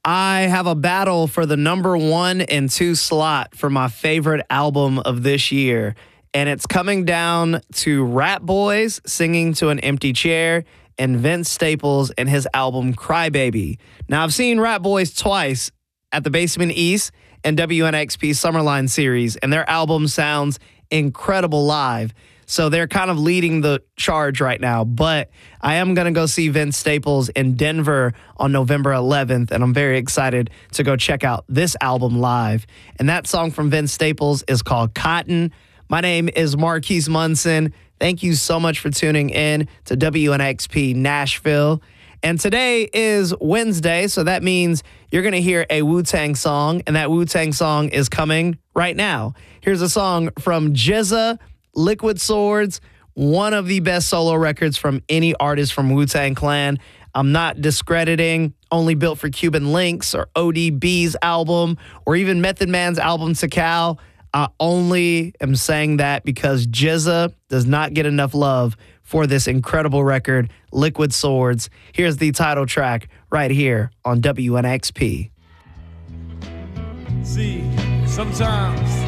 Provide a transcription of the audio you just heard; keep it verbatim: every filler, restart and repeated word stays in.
I have a battle for the number one and two slot for my favorite album of this year. And it's coming down to Rat Boys singing to an empty chair and Vince Staples and his album Crybaby. Now, I've seen Rat Boys twice at the Basement East and W N X P Summerline Series, and their album sounds incredible live. So they're kind of leading the charge right now. But I am going to go see Vince Staples in Denver on November eleventh, and I'm very excited to go check out this album live. And that song from Vince Staples is called Cotton. My name is Marquise Munson. Thank you so much for tuning in to W N X P Nashville. And today is Wednesday, so that means you're going to hear a Wu-Tang song, and that Wu-Tang song is coming right now. Here's a song from G Z A, Liquid Swords, one of the best solo records from any artist from Wu-Tang Clan. I'm not discrediting Only Built for Cuban Links or O D B's album or even Method Man's album Tikal. I only am saying that because G Z A does not get enough love for this incredible record, Liquid Swords. Here's the title track right here on W N X P. See, sometimes